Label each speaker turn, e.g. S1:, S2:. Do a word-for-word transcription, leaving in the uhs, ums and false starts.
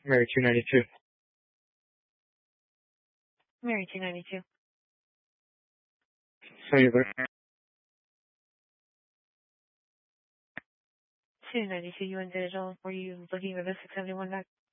S1: Mary two ninety-two.
S2: Mary two ninety-two.
S1: Cellular.
S2: two ninety-two, you in digital. Were you looking for the six seventy-one back?